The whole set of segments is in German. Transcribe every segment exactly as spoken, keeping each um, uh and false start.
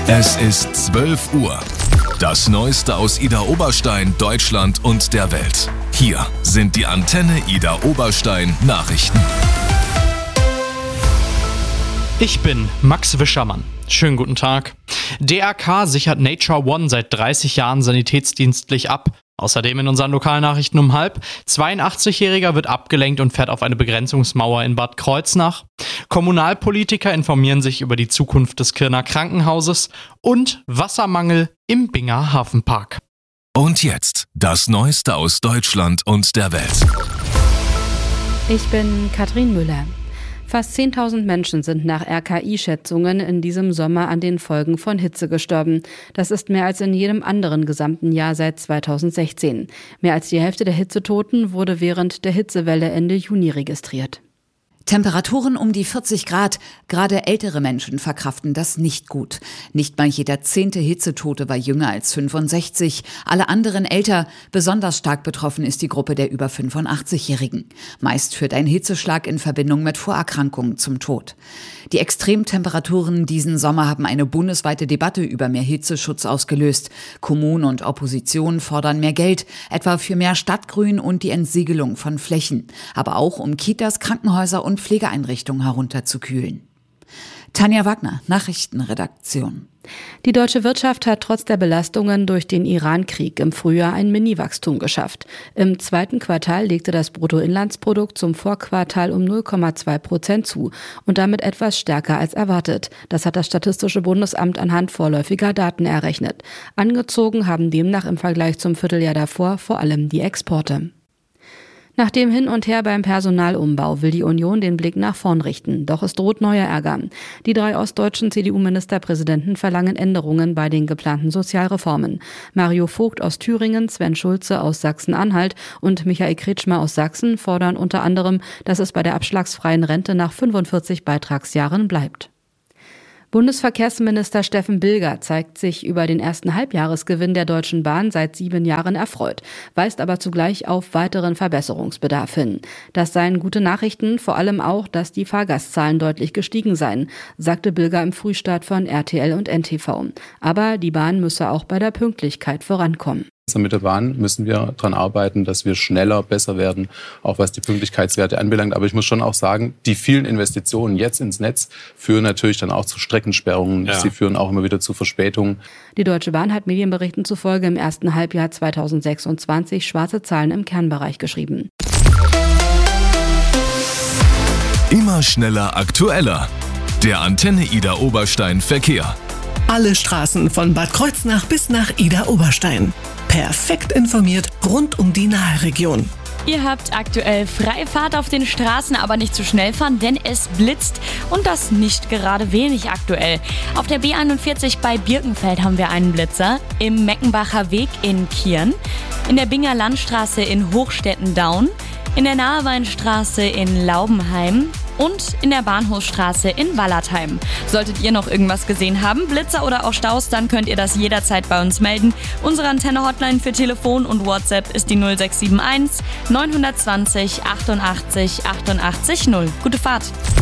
Es ist zwölf Uhr. Das Neueste aus Idar-Oberstein, Deutschland und der Welt. Hier sind die Antenne Idar-Oberstein Nachrichten. Ich bin Max Wischermann. Schönen guten Tag. D R K sichert Nature One seit dreißig Jahren sanitätsdienstlich ab. Außerdem in unseren Lokalnachrichten um halb. zweiundachtzigjähriger wird abgelenkt und fährt auf eine Begrenzungsmauer in Bad Kreuznach. Kommunalpolitiker informieren sich über die Zukunft des Kirner Krankenhauses und Wassermangel im Binger Hafenpark. Und jetzt das Neueste aus Deutschland und der Welt. Ich bin Katrin Müller. Fast zehntausend Menschen sind nach R K I-Schätzungen in diesem Sommer an den Folgen von Hitze gestorben. Das ist mehr als in jedem anderen gesamten Jahr seit zweitausendsechzehn. Mehr als die Hälfte der Hitzetoten wurde während der Hitzewelle Ende Juni registriert. Temperaturen um die vierzig Grad. Gerade ältere Menschen verkraften das nicht gut. Nicht mal jeder zehnte Hitzetote war jünger als fünfundsechzig. Alle anderen älter. Besonders stark betroffen ist die Gruppe der über fünfundachtzigjährigen. Meist führt ein Hitzeschlag in Verbindung mit Vorerkrankungen zum Tod. Die Extremtemperaturen diesen Sommer haben eine bundesweite Debatte über mehr Hitzeschutz ausgelöst. Kommunen und Opposition fordern mehr Geld, etwa für mehr Stadtgrün und die Entsiegelung von Flächen. Aber auch um Kitas, Krankenhäuser und Pflegeeinrichtungen herunterzukühlen. Tanja Wagner, Nachrichtenredaktion. Die deutsche Wirtschaft hat trotz der Belastungen durch den Iran-Krieg im Frühjahr ein Mini-Wachstum geschafft. Im zweiten Quartal legte das Bruttoinlandsprodukt zum Vorquartal um null Komma zwei Prozent zu und damit etwas stärker als erwartet. Das hat das Statistische Bundesamt anhand vorläufiger Daten errechnet. Angezogen haben demnach im Vergleich zum Vierteljahr davor vor allem die Exporte. Nach dem Hin und Her beim Personalumbau will die Union den Blick nach vorn richten. Doch es droht neuer Ärger. Die drei ostdeutschen C D U-Ministerpräsidenten verlangen Änderungen bei den geplanten Sozialreformen. Mario Vogt aus Thüringen, Sven Schulze aus Sachsen-Anhalt und Michael Kretschmer aus Sachsen fordern unter anderem, dass es bei der abschlagsfreien Rente nach fünfundvierzig Beitragsjahren bleibt. Bundesverkehrsminister Steffen Bilger zeigt sich über den ersten Halbjahresgewinn der Deutschen Bahn seit sieben Jahren erfreut, weist aber zugleich auf weiteren Verbesserungsbedarf hin. Das seien gute Nachrichten, vor allem auch, dass die Fahrgastzahlen deutlich gestiegen seien, sagte Bilger im Frühstart von R T L und N T V. Aber die Bahn müsse auch bei der Pünktlichkeit vorankommen. Mit der Bahn müssen wir daran arbeiten, dass wir schneller, besser werden, auch was die Pünktlichkeitswerte anbelangt. Aber ich muss schon auch sagen, die vielen Investitionen jetzt ins Netz führen natürlich dann auch zu Streckensperrungen. Ja. Sie führen auch immer wieder zu Verspätungen. Die Deutsche Bahn hat Medienberichten zufolge im ersten Halbjahr zweitausendsechsundzwanzig schwarze Zahlen im Kernbereich geschrieben. Immer schneller, aktueller. Der Antenne Idar-Oberstein Verkehr. Alle Straßen von Bad Kreuznach bis nach Idar-Oberstein. Perfekt informiert rund um die Nahregion. Ihr habt aktuell freie Fahrt auf den Straßen, aber nicht zu schnell fahren, denn es blitzt und das nicht gerade wenig aktuell. Auf der B einundvierzig bei Birkenfeld haben wir einen Blitzer, im Meckenbacher Weg in Kirn, in der Binger Landstraße in Hochstetten-Daun, in der Naheweinstraße in Laubenheim und in der Bahnhofsstraße in Wallertheim. Solltet ihr noch irgendwas gesehen haben, Blitzer oder auch Staus, dann könnt ihr das jederzeit bei uns melden. Unsere Antenne-Hotline für Telefon und WhatsApp ist die null sechs sieben eins neun zwei null achtundachtzig achtundachtzig null. Gute Fahrt!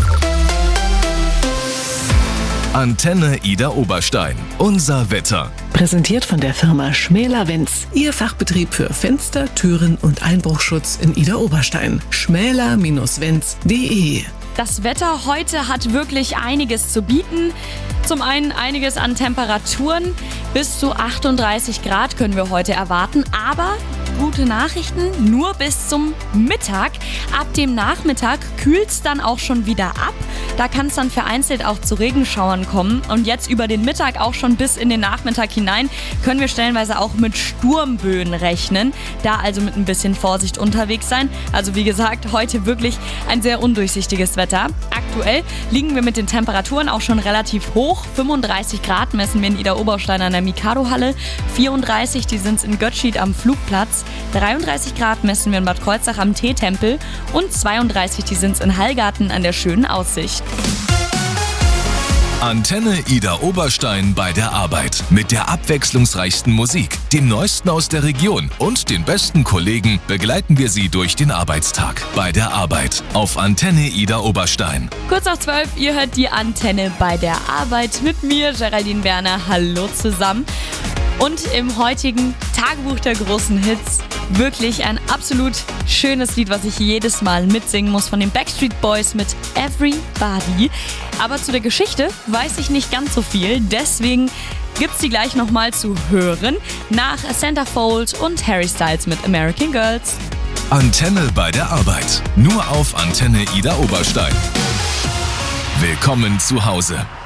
Antenne Idar-Oberstein. Unser Wetter. Präsentiert von der Firma Schmäler-Wenz. Ihr Fachbetrieb für Fenster, Türen und Einbruchschutz in Idar-Oberstein. schmäler Wenz punkt de. Das Wetter heute hat wirklich einiges zu bieten. Zum einen einiges an Temperaturen. Bis zu achtunddreißig Grad können wir heute erwarten. Aber gute Nachrichten, nur bis zum Mittag. Ab dem Nachmittag kühlt es dann auch schon wieder ab. Da kann es dann vereinzelt auch zu Regenschauern kommen. Und jetzt über den Mittag auch schon bis in den Nachmittag hinein können wir stellenweise auch mit Sturmböen rechnen. Da also mit ein bisschen Vorsicht unterwegs sein. Also wie gesagt, heute wirklich ein sehr undurchsichtiges Wetter. Aktuell liegen wir mit den Temperaturen auch schon relativ hoch. fünfunddreißig Grad messen wir in Idar-Oberstein an der Mikado-Halle. vierunddreißig, die sind in Götschid am Flugplatz. dreiunddreißig Grad messen wir in Bad Kreuznach am Teetempel. Und zweiunddreißig, die sind in Hallgarten an der schönen Aussicht. Antenne Ida Oberstein bei der Arbeit. Mit der abwechslungsreichsten Musik, dem Neuesten aus der Region und den besten Kollegen begleiten wir Sie durch den Arbeitstag. Bei der Arbeit auf Antenne Ida Oberstein. Kurz nach zwölf, ihr hört die Antenne bei der Arbeit mit mir, Geraldine Werner. Hallo zusammen. Und im heutigen Tagebuch der großen Hits wirklich ein absolut schönes Lied, was ich jedes Mal mitsingen muss, von den Backstreet Boys mit Everybody. Aber zu der Geschichte weiß ich nicht ganz so viel, deswegen gibt's die gleich nochmal zu hören nach Centerfold und Harry Styles mit American Girls. Antenne bei der Arbeit. Nur auf Antenne Ida Oberstein. Willkommen zu Hause.